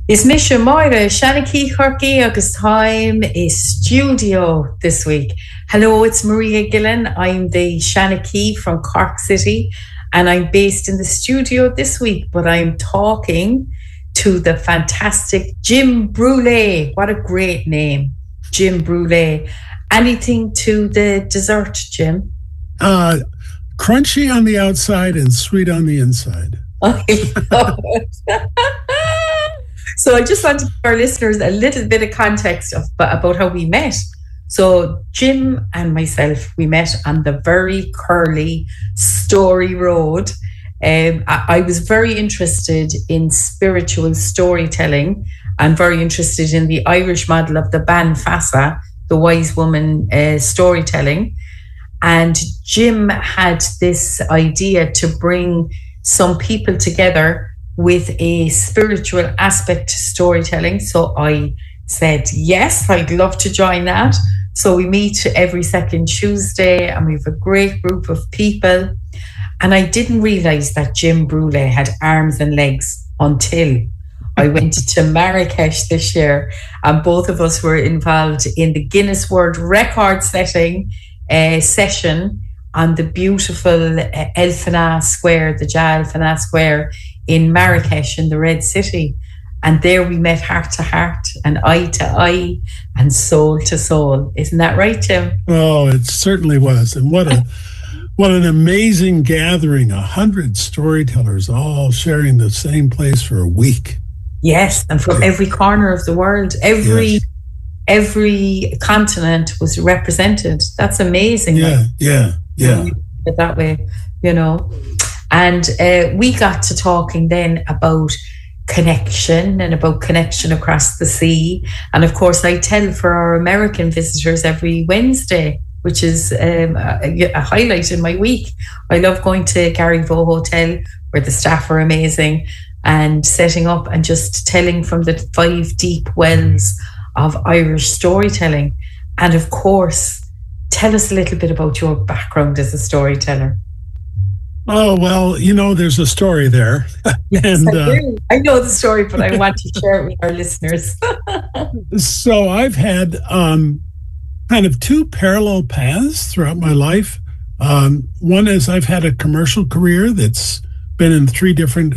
Is Misha Moira, Shanaki Kirky, August time is studio this week. Hello, it's Maria Gillen. I'm the Shanaki from Cork City, and I'm based in the studio this week, but I'm talking to the fantastic Jim Brule. What a great name, Jim Brule. Anything to the dessert, Jim? Crunchy on the outside and sweet on the inside. I love it. So I just want to give our listeners a little bit of context about how we met. So Jim and myself, we met on the very curly Story Road. I was very interested in spiritual storytelling and very interested in the Irish model of the Ban Fasa, the wise woman storytelling. And Jim had this idea to bring some people together with a spiritual aspect to storytelling. So I said, yes, I'd love to join that. So we meet every second Tuesday and we have a great group of people. And I didn't realize that Jim Brule had arms and legs until I went to Marrakesh this year, and both of us were involved in the Guinness World Record setting session on the beautiful El Fana Square, the Ja El Fana Square in Marrakesh in the Red City. And there we met heart to heart and eye to eye and soul to soul. Isn't that right, Jim? Oh, it certainly was. And what an amazing gathering, 100 storytellers all sharing the same place for a week. Yes, and from every corner of the world, every continent was represented. That's amazing. Yeah. That way, you know. And we got to talking then about connection and about connection across the sea. And of course, I tell for our American visitors every Wednesday, which is a highlight in my week. I love going to Garryvaux Hotel, where the staff are amazing, and setting up and just telling from the 5 deep wells of Irish storytelling. And of course, tell us a little bit about your background as a storyteller. Oh, well, there's a story there. Yes, I know the story, but I want to share it with our listeners. So I've had kind of 2 parallel paths throughout my life. One is I've had a commercial career that's been in 3 different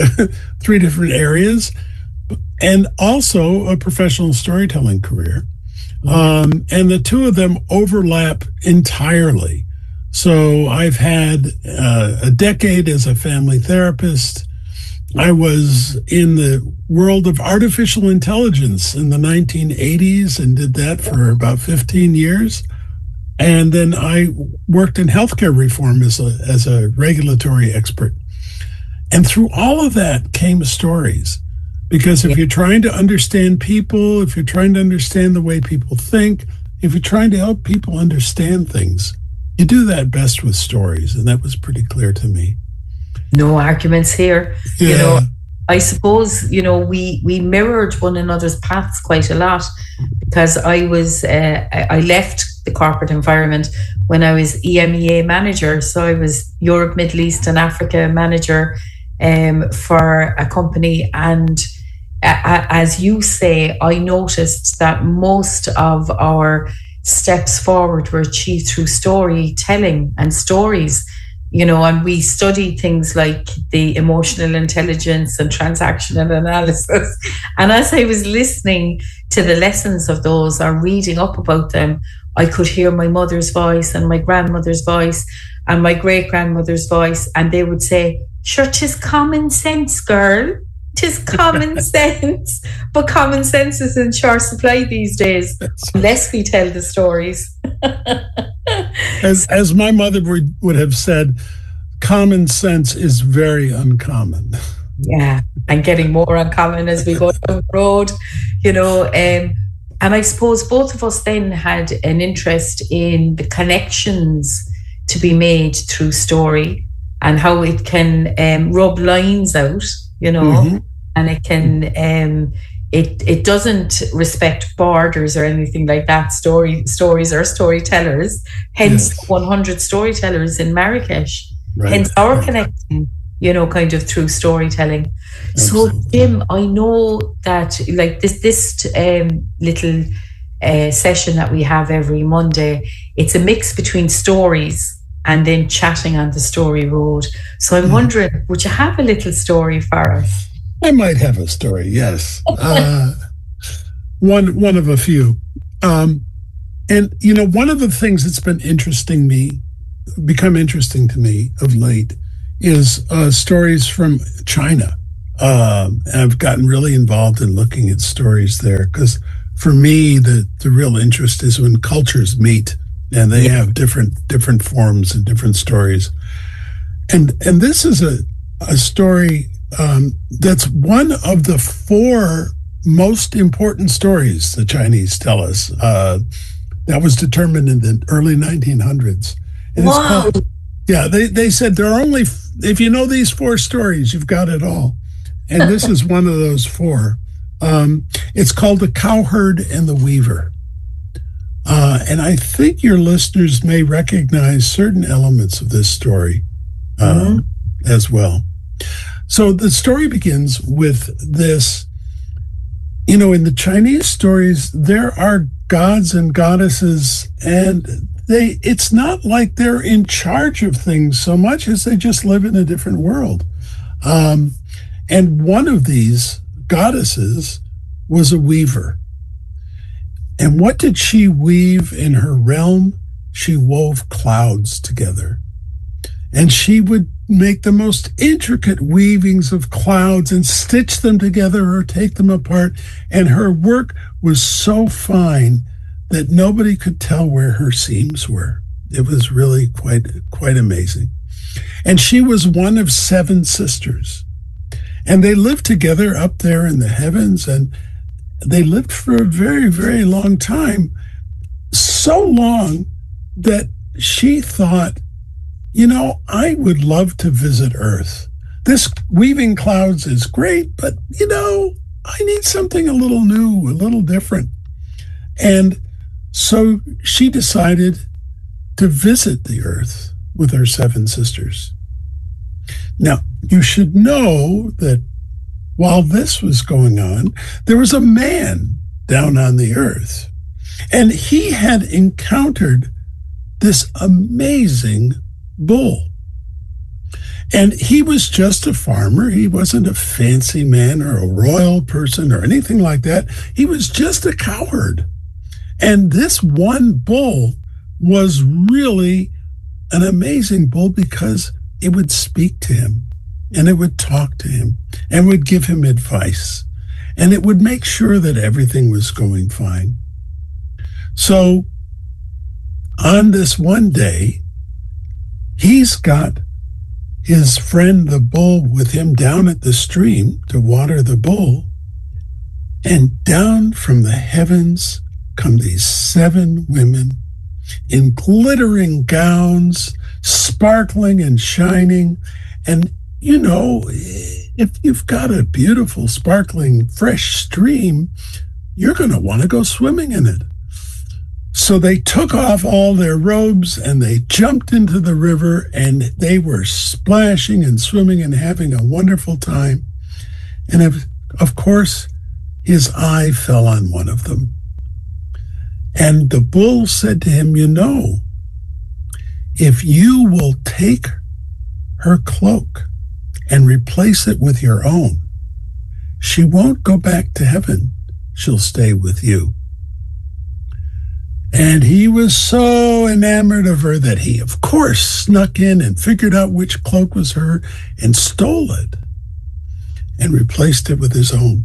areas, and also a professional storytelling career. And the 2 of them overlap entirely. So I've had a decade as a family therapist. I was in the world of artificial intelligence in the 1980s and did that for about 15 years. And then I worked in healthcare reform as a regulatory expert. And through all of that came stories. Because if you're trying to understand people, if you're trying to understand the way people think, if you're trying to help people understand things, you do that best with stories. And that was pretty clear to me. No arguments here. Yeah. I suppose, we mirrored one another's paths quite a lot, because I left the corporate environment when I was EMEA manager. So I was Europe, Middle East and Africa manager for a company. And as you say, I noticed that most of our steps forward were achieved through storytelling and stories, and we studied things like the emotional intelligence and transactional analysis. And as I was listening to the lessons of those or reading up about them, I could hear my mother's voice and my grandmother's voice and my great-grandmother's voice. And they would say, "Sure, 'tis common sense, girl. 'Tis common sense." But common sense is in short supply these days, unless we tell the stories. As my mother would have said, common sense is very uncommon. Yeah, and getting more uncommon as we go down the road, and I suppose both of us then had an interest in the connections to be made through story and how it can rub lines out, and it can it doesn't respect borders or anything like that. Stories are storytellers, hence 100 storytellers in Marrakesh. Hence our connection. kind of through storytelling. Absolutely. So, Jim, I know that like this little session that we have every Monday, it's a mix between stories and then chatting on the story road. So I'm wondering, would you have a little story for us? I might have a story, yes. One of a few. And, one of the things that's become interesting to me of late is stories from China. I've gotten really involved in looking at stories there because for me, the real interest is when cultures meet and they have different forms and different stories. And this is a story that's one of the 4 most important stories the Chinese tell us. That was determined in the early 1900s. And wow. They said there are only, if you know these 4 stories, you've got it all. And this is one of those 4. It's called The Cowherd and the Weaver. And I think your listeners may recognize certain elements of this story as well. So the story begins with this. In the Chinese stories, there are gods and goddesses, and it's not like they're in charge of things so much as they just live in a different world. And one of these goddesses was a weaver. And what did she weave in her realm? She wove clouds together. And she would make the most intricate weavings of clouds and stitch them together or take them apart. And her work was so fine that nobody could tell where her seams were. It was really quite amazing. And she was one of 7 sisters. And they lived together up there in the heavens, and they lived for a very, very long time. So long that she thought, I would love to visit Earth. This weaving clouds is great, but, I need something a little new, a little different. And so she decided to visit the Earth with her 7 sisters. Now, you should know that while this was going on, there was a man down on the Earth, and he had encountered this amazing bull. And he was just a farmer. He wasn't a fancy man or a royal person or anything like that. He was just a cowherd. And this one bull was really an amazing bull because it would speak to him, and it would talk to him, and would give him advice, and it would make sure that everything was going fine. So on this one day, he's got his friend the bull with him down at the stream to water the bull, and down from the heavens come these 7 women in glittering gowns, sparkling and shining. And, if you've got a beautiful, sparkling, fresh stream, you're going to want to go swimming in it. So they took off all their robes and they jumped into the river, and they were splashing and swimming and having a wonderful time. And of course, his eye fell on one of them. And the bull said to him, if you will take her cloak and replace it with your own, she won't go back to heaven. She'll stay with you. And he was so enamored of her that he, of course, snuck in and figured out which cloak was her and stole it and replaced it with his own.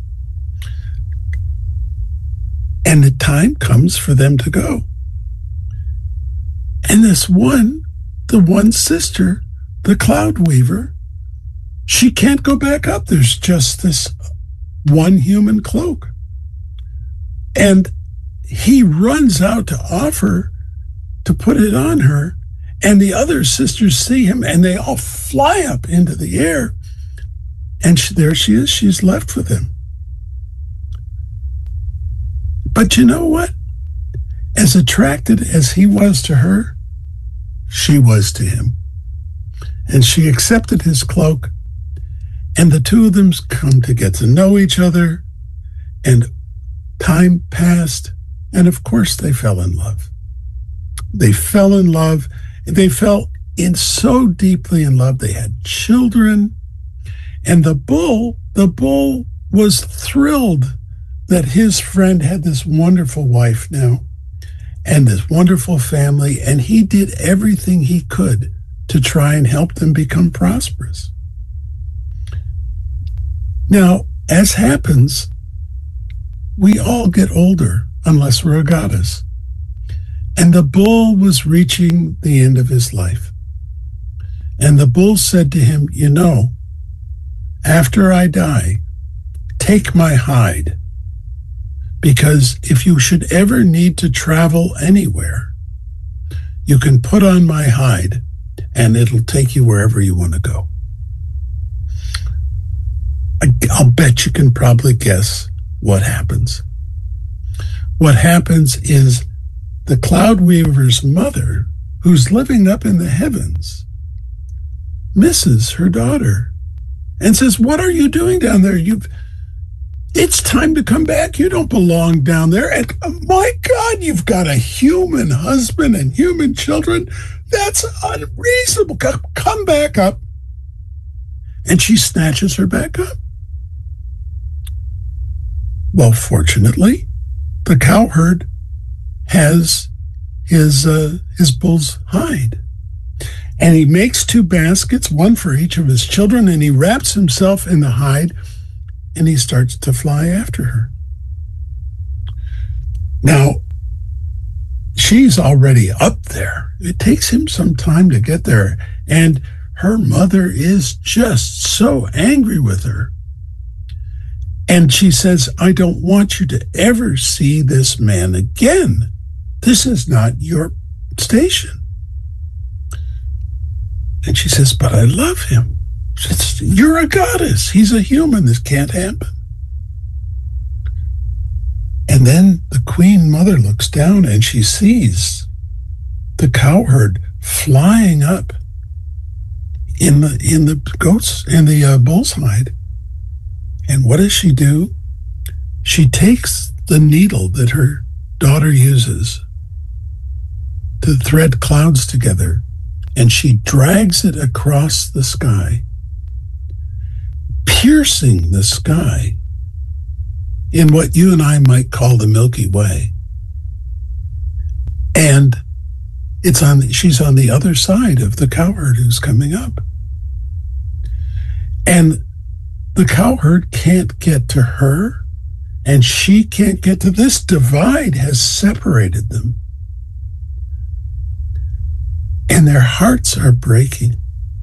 And the time comes for them to go. And the one sister, the cloud weaver, she can't go back up. There's just this one human cloak. And he runs out to offer to put it on her, and the other sisters see him, and they all fly up into the air. And there she is. She's left with him. But you know what? As attracted as he was to her, she was to him. And she accepted his cloak, and the two of them come to get to know each other, and time passed, and of course they fell in love. They fell in love. They fell in so deeply in love. They had children, and the bull was thrilled that his friend had this wonderful wife now and this wonderful family, and he did everything he could to try and help them become prosperous. Now, as happens, we all get older unless we're a goddess. And the bull was reaching the end of his life. And the bull said to him, you know, after I die, take my hide, because if you should ever need to travel anywhere, you can put on my hide and it'll take you wherever you want to go. I'll bet you can probably guess what happens. What happens is the Cloud Weaver's mother, who's living up in the heavens, misses her daughter and says, what are you doing down there? It's time to come back. You don't belong down there. And my God, you've got a human husband and human children. That's unreasonable. Come back up. And she snatches her back up. Well, fortunately, the cowherd has his bull's hide. And he makes 2 baskets, one for each of his children, and he wraps himself in the hide, and he starts to fly after her. Now, she's already up there. It takes him some time to get there, and her mother is just so angry with her. And she says, I don't want you to ever see this man again. This is not your station. And she says, but I love him. She says, you're a goddess. He's a human. This can't happen. And then the queen mother looks down and she sees the cowherd flying up in the bull's hide. And what does she do? She takes the needle that her daughter uses to thread clouds together, and she drags it across the sky, piercing the sky in what you and I might call the Milky Way. And she's on the other side of the cowherd who's coming up. And the cowherd can't get to her, and she can't get to this. Divide has separated them. And their hearts are breaking.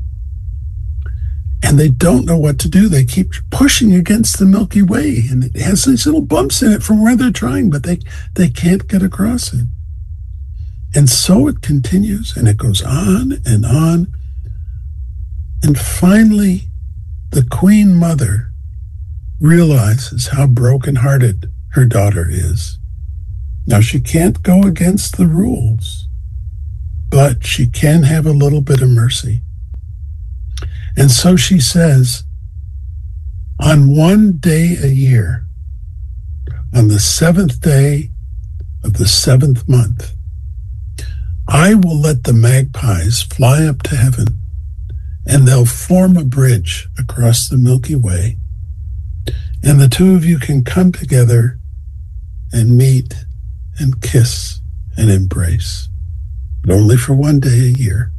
And they don't know what to do. They keep pushing against the Milky Way, and it has these little bumps in it from where they're trying, but they can't get across it. And so it continues, and it goes on and on. And finally, the Queen Mother realizes how brokenhearted her daughter is. Now, she can't go against the rules, but she can have a little bit of mercy. And so she says, on one day a year, on the 7th day of the 7th month, I will let the magpies fly up to heaven, and they'll form a bridge across the Milky Way. And the two of you can come together and meet and kiss and embrace, but only for one day a year.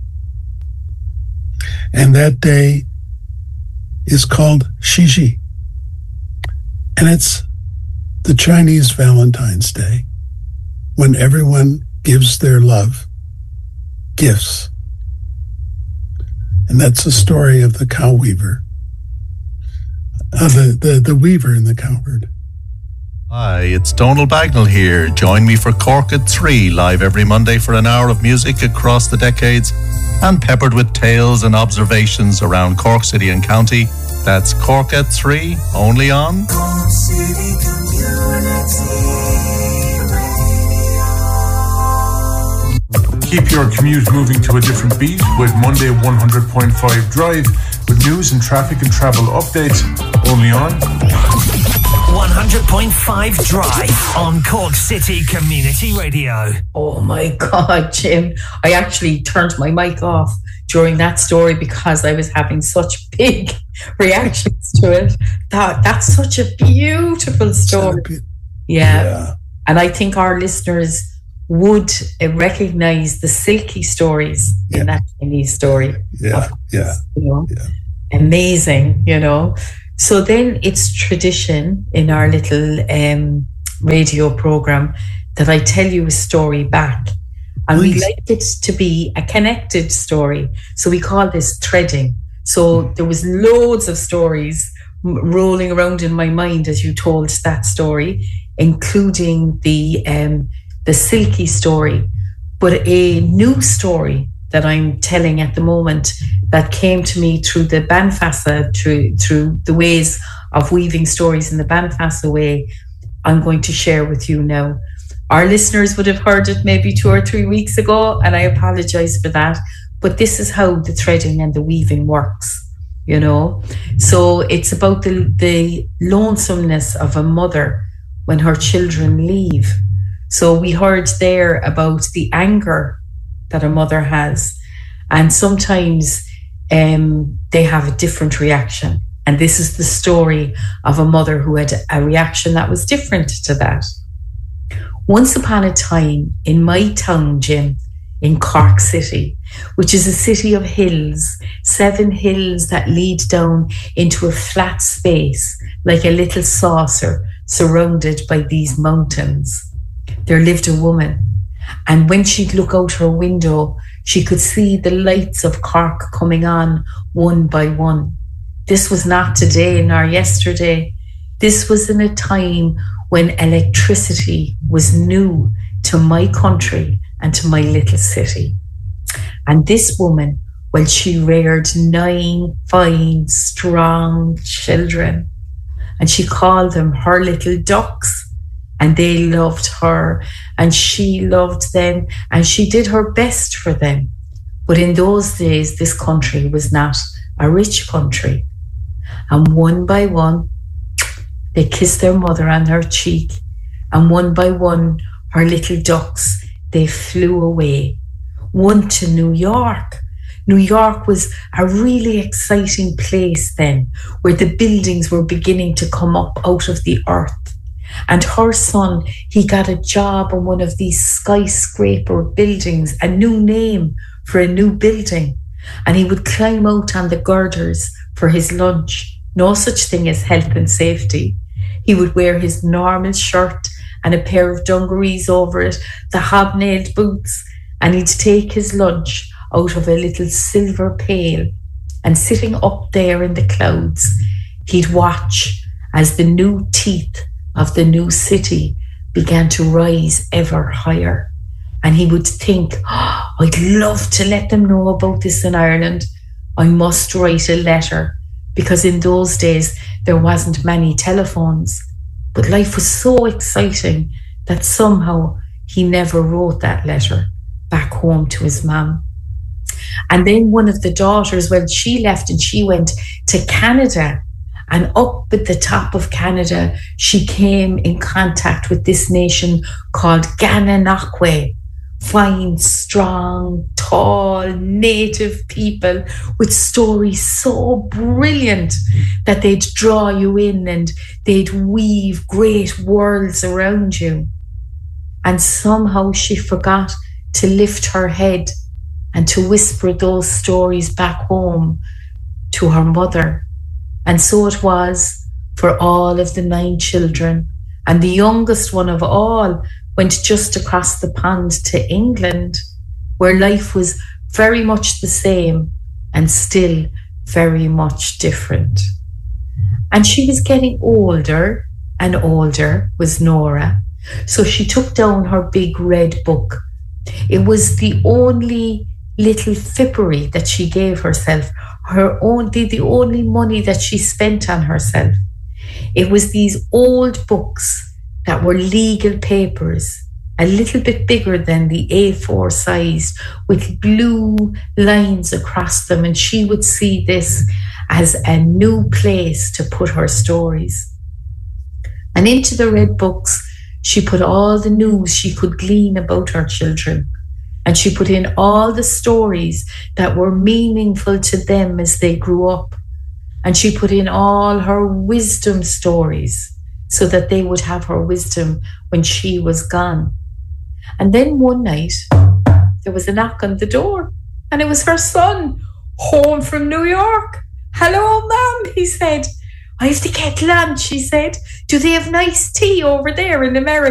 And that day is called Shiji. And it's the Chinese Valentine's Day, when everyone gives their love gifts. And that's the story of the cow weaver, the weaver and the cowherd. Hi, it's Donal Bagnall here. Join me for Cork at 3, live every Monday for an hour of music across the decades and peppered with tales and observations around Cork City and County. That's Cork at 3, only on Cork City Community Radio. Keep your commute moving to a different beat with Monday 100.5 Drive with news and traffic and travel updates only on 100.5 Drive on Cork City Community Radio. Oh my God, Jim. I actually turned my mic off during that story because I was having such big reactions to it. That's such a beautiful story. Yeah. And I think our listeners would recognize the silky stories in that Chinese story. Amazing, So then it's tradition in our little radio program that I tell you a story back. And we like it to be a connected story. So we call this threading. So there was loads of stories rolling around in my mind as you told that story, including the silky story. But a new story that I'm telling at the moment that came to me through the Banfassa, through the ways of weaving stories in the Banfassa way, I'm going to share with you now. Our listeners would have heard it maybe 2 or 3 weeks ago, and I apologize for that. But this is how the threading and the weaving works, So it's about the lonesomeness of a mother when her children leave. So we heard there about the anger that a mother has. And sometimes they have a different reaction. And this is the story of a mother who had a reaction that was different to that. Once upon a time in my town, Jim, in Cork City, which is a city of hills, 7 hills that lead down into a flat space like a little saucer surrounded by these mountains, there lived a woman. And when she'd look out her window, she could see the lights of Cork coming on one by one. This was not today nor yesterday. This was in a time when electricity was new to my country and to my little city. And this woman, well, she reared 9 fine, strong children, and she called them her little ducks. And they loved her, and she loved them, and she did her best for them. But in those days, this country was not a rich country. And one by one, they kissed their mother on her cheek, and one by one, her little ducks, they flew away. One to New York. New York was a really exciting place then, where the buildings were beginning to come up out of the earth. And her son, he got a job on one of these skyscraper buildings, a new name for a new building. And he would climb out on the girders for his lunch. No such thing as health and safety. He would wear his normal shirt and a pair of dungarees over it, the hobnailed boots, and he'd take his lunch out of a little silver pail. And sitting up there in the clouds, he'd watch as the new teeth of the new city began to rise ever higher. And he would think, I'd love to let them know about this in Ireland. I must write a letter, because in those days there wasn't many telephones. But life was so exciting that somehow he never wrote that letter back home to his mum. And then one of the daughters, well, she left and she went to Canada. And up at the top of Canada, she came in contact with this nation called Gananoque. Fine, strong, tall, native people with stories so brilliant that they'd draw you in and they'd weave great worlds around you. And somehow she forgot to lift her head and to whisper those stories back home to her mother. And so it was for all of the 9 children. And the youngest one of all went just across the pond to England, where life was very much the same and still very much different. And she was getting older and older, was Nora. So she took down her big red book. It was the only little fippery that she gave herself, the only money that she spent on herself. It was these old books that were legal papers, a little bit bigger than the A4 size, with blue lines across them. And she would see this as a new place to put her stories. And into the red books, she put all the news she could glean about her children. And she put in all the stories that were meaningful to them as they grew up. And she put in all her wisdom stories so that they would have her wisdom when she was gone. And then one night, there was a knock on the door, and it was her son, home from New York. "Hello, Mom," he said. "I have the kettle on," she said. "Do they have nice tea over there in America?"